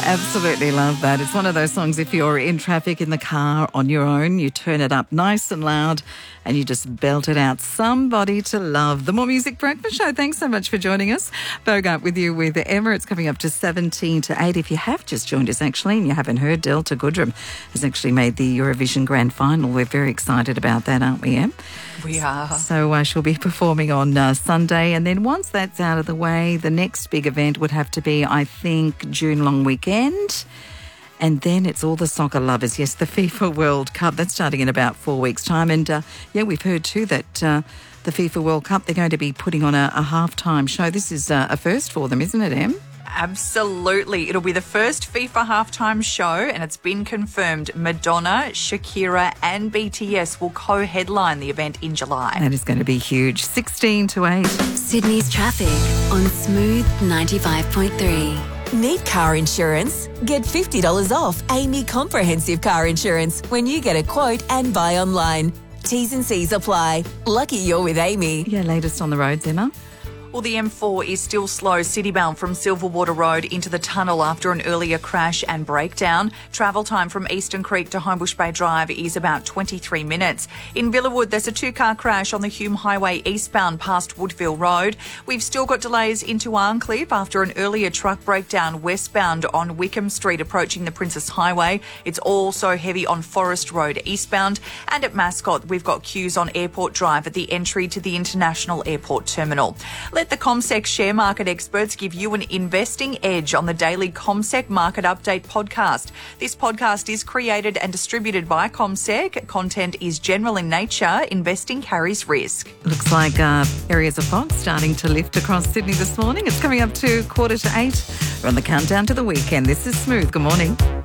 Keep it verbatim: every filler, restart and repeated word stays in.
Absolutely love that. It's one of those songs, if you're in traffic in the car on your own, you turn it up nice and loud and you just belt it out. Somebody to love. The More Music Breakfast Show. Thanks so much for joining us. Bogart with you with Emma. It's coming up to seventeen to eight. If you have just joined us, actually, and you haven't heard, Delta Goodrem has actually made the Eurovision Grand Final. We're very excited about that, aren't we, Em? We are. So uh, she'll be performing on uh, Sunday. And then once that's out of the way, the next big event would have to be, I think, June long weekend. And then it's all the soccer lovers. Yes, the FIFA World Cup. That's starting in about four weeks' time. And, uh, yeah, we've heard too that uh, the FIFA World Cup, they're going to be putting on a, a halftime show. This is uh, a first for them, isn't it, Em? Absolutely. It'll be the first FIFA halftime show, and it's been confirmed Madonna, Shakira and B T S will co-headline the event in July. That is going to be huge. sixteen to eight. Sydney's traffic on Smooth ninety-five point three. Need car insurance? Get fifty dollars off Amy Comprehensive Car Insurance when you get a quote and buy online. T's and C's apply. Lucky you're with Amy. Yeah, latest on the roads, Emma. Well, the M four is still slow citybound from Silverwater Road into the tunnel after an earlier crash and breakdown. Travel time from Eastern Creek to Homebush Bay Drive is about twenty-three minutes. In Villawood, there's a two-car crash on the Hume Highway eastbound past Woodville Road. We've still got delays into Arncliffe after an earlier truck breakdown westbound on Wickham Street approaching the Princess Highway. It's also heavy on Forest Road eastbound. And at Mascot, we've got queues on Airport Drive at the entry to the International Airport Terminal. Let the CommSec share market experts give you an investing edge on the daily CommSec Market Update podcast. This podcast is created and distributed by CommSec. Content is general in nature. Investing carries risk. Looks like uh, areas of fog starting to lift across Sydney this morning. It's coming up to quarter to eight. We're on the countdown to the weekend. This is Smooth. Good morning.